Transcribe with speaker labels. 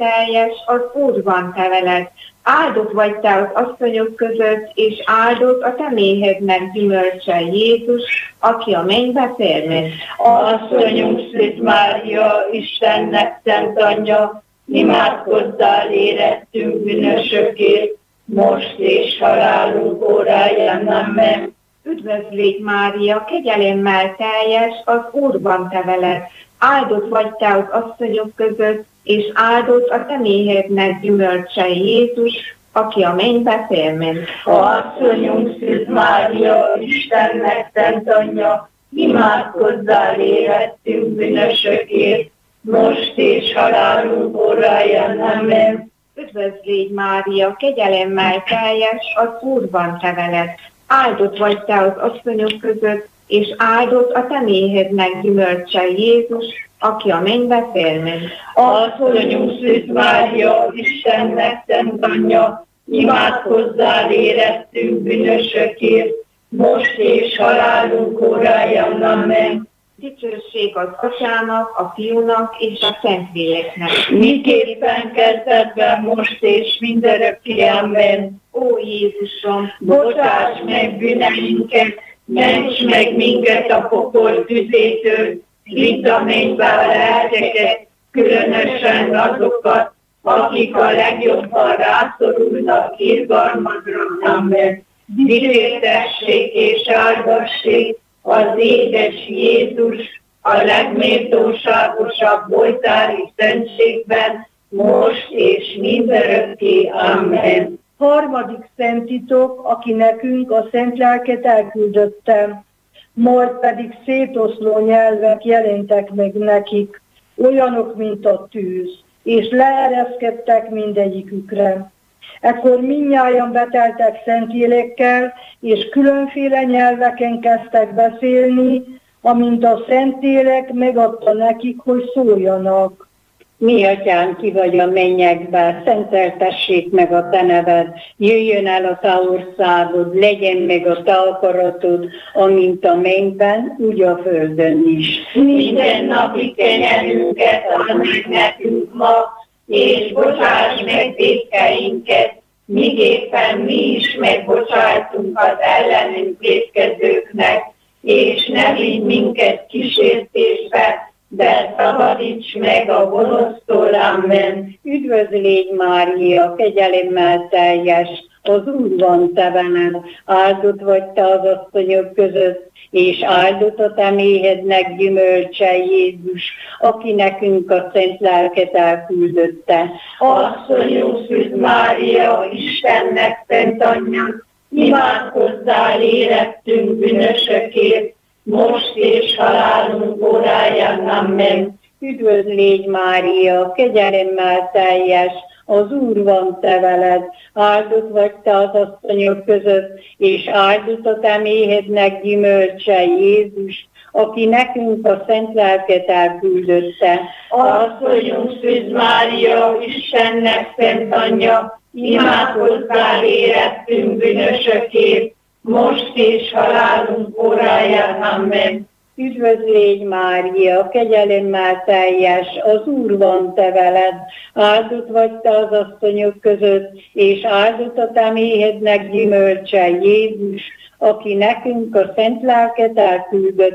Speaker 1: teljes, az Úrban te veled. Áldott vagy te az asszonyok között, és áldott a te méhednek gyümölcse Jézus, aki a mennybe férmet.
Speaker 2: Asszonyunk Szűz Mária, Istennek szent anyja, imádkozzál érettünk bűnösökért, most és halálunk óráján. Amen.
Speaker 1: Üdvözlégy Mária, kegyelemmel teljes, az Úrban te veled. Áldott vagy te az asszonyok között, és áldott a te méhednek gyümölcse Jézus, aki a mennybe férmet.
Speaker 2: Asszonyunk Szűz Mária, Istennek szent anyja, imádkozzál érettünk bűnösökért, most és halálunk óráján. Amen.
Speaker 1: Üdvözlégy Mária, kegyelemmel teljes, az Úrban te veled. Áldott vagy te az asszonyok között, és áldott a te méhednek gyümölcse Jézus, aki a mennybe férmet.
Speaker 2: Asszonyunk Szűz Mária, Istennek szent anyja, imádkozzál érettünk bűnösökért, most és halálunk óráján. Amen.
Speaker 1: Dicsőség az Atyának, a Fiúnak és a Szentléleknek.
Speaker 2: Miképpen kezdetben, most és mindörökké. Amen.
Speaker 1: Ó Jézusom,
Speaker 2: Bocsáss meg bűneinket, ments meg minket a pokol tüzétől, vidd a mennybe a lelkeket, különösen azokat, akik a legjobban rászorulnak irgalmadra. Amen. Dicsértessék és áldassék az édes Jézus a legméltóságosabb oltári szentségben, most és mindörökké. Amen.
Speaker 3: Harmadik szent titok, aki nekünk a szent lelket elküldötte, majd pedig szétoszló nyelvek jelentek meg nekik, olyanok, mint a tűz, és leereszkedtek mindegyikükre. Ekkor mindnyájan beteltek Szentlélekkel, és különféle nyelveken kezdtek beszélni, amint a Szentlélek megadta nekik, hogy szóljanak.
Speaker 2: Mi atyánk, ki vagy a mennyekben, szenteltessék meg a te neved, jöjjön el a te országod, legyen meg a te akaratod, amint a mennyben, úgy a földön is. Minden napi kenyerünket add meg nekünk ma, és bocsáss meg vétkeinket, miképpen mi is megbocsájtunk az ellenünk vétkezőknek, és ne vigy minket kísértésbe, de szabadíts meg a gonosztól. Amen. Üdvözlégy Mária, kegyelemmel teljes, az Úr van te veled, áldott vagy te az asszonyok között, és áldott a te méhednek gyümölcse Jézus, aki nekünk a szent lelket elküldötte. Asszonyunk Szűz Mária, Istennek szent anyja, imádkozzál érettünk bűnösökért, most és halálunk óráján. Amen. Üdvözlégy Mária, kegyelemmel teljes, az Úr van te veled, áldott vagy te az asszonyok között, és áldott a te méhednek gyümölcse Jézus, aki nekünk a szent lelket elküldötte. Asszonyunk Szűz Mária, Istennek szent anyja, imádkozzál érettünk bűnösökért, most és halálunk óráján. Amen. Üdvözlégy Mária, kegyelemmel teljes, az Úr van te veled, áldott vagy te az asszonyok között, és áldott a te méhednek gyümölcse Jézus, aki nekünk a szent lelket elküldött.